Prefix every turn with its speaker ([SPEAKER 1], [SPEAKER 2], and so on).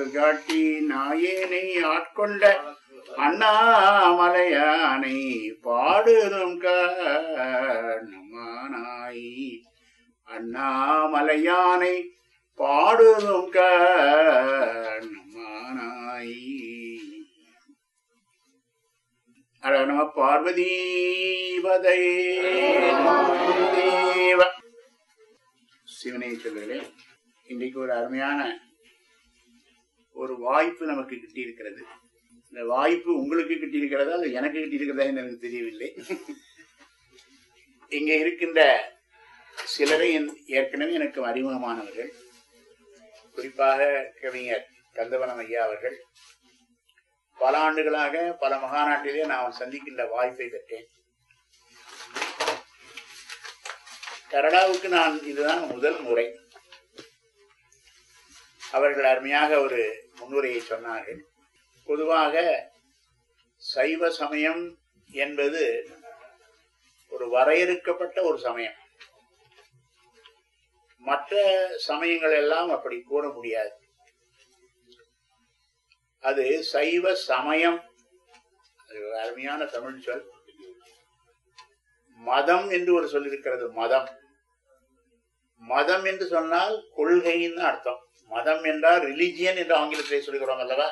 [SPEAKER 1] காட்டி நாயேனை ஆட்கொண்ட அண்ணாமலையானை பாடுதும் கண்ணமானாய். அண்ணாமலையானை பாடுதும் கண்ணமானாய். அட நம பார்வதீபதை தேவ. சிவனை சொல்லுகிறேன். இன்றைக்கு ஒரு அருமையான ஒரு வாய்ப்பு நமக்கு கிட்டியிருக்கிறது. இந்த வாய்ப்பு உங்களுக்கு கிட்டியிருக்கிறதா இல்லை எனக்கு கிட்டியிருக்கிறதா என்று எனக்கு தெரியவில்லை. இங்கே இருக்கின்ற சிலரை ஏற்கனவே எனக்கு அறிமுகமானவர்கள். குறிப்பாக கவிஞர் கந்தவனம் ஐயா அவர்கள் பல ஆண்டுகளாக பல மகாநாட்டிலே நான் சந்திக்கின்ற வாய்ப்பை பெற்றேன். கனடாவுக்கு நான் இதுதான் முதல் முறை. அவர்கள் அருமையாக ஒரு முன்னுரையை சொன்னார்கள். பொதுவாக சைவ சமயம் என்பது ஒரு வரையறுக்கப்பட்ட ஒரு சமயம். மற்ற சமயங்கள் எல்லாம் அப்படி கூற முடியாது. அது சைவ சமயம். அருமையான தமிழ் சொல். மதம் என்று ஒரு சொல் இருக்கிறது. மதம் மதம் என்று சொன்னால் கொள்கைன்னு அர்த்தம். மதம் என்றால் ரிலிஜியன் என்று ஆங்கிலத்திலே சொல்கிறோம் அல்லவா?